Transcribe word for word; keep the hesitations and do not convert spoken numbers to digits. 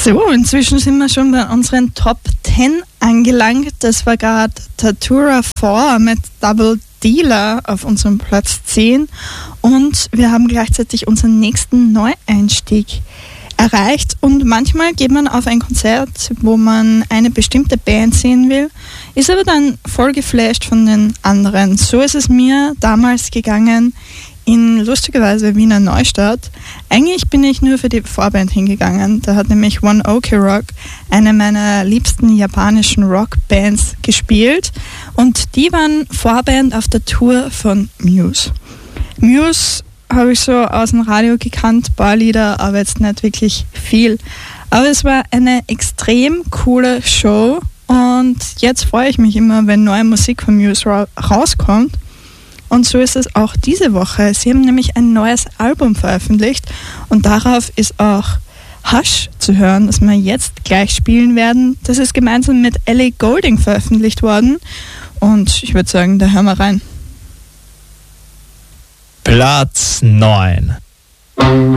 So, inzwischen sind wir schon bei unseren Top zehn angelangt. Das war gerade Tatura vier mit Double Dealer auf unserem Platz zehn. Und wir haben gleichzeitig unseren nächsten Neueinstieg erreicht. Und manchmal geht man auf ein Konzert, wo man eine bestimmte Band sehen will, ist aber dann voll geflasht von den anderen. So ist es mir damals gegangen in lustigerweise Wiener Neustadt. Eigentlich bin ich nur für die Vorband hingegangen. Da hat nämlich One Ok Rock, eine meiner liebsten japanischen Rockbands, gespielt. Und die waren Vorband auf der Tour von Muse. Muse habe ich so aus dem Radio gekannt, ein paar Lieder, aber jetzt nicht wirklich viel. Aber es war eine extrem coole Show und jetzt freue ich mich immer, wenn neue Musik von Muse ra- rauskommt. Und so ist es auch diese Woche. Sie haben nämlich ein neues Album veröffentlicht und darauf ist auch Hush zu hören, das wir jetzt gleich spielen werden. Das ist gemeinsam mit Ellie Goulding veröffentlicht worden und ich würde sagen, da hören wir rein. Platz neun.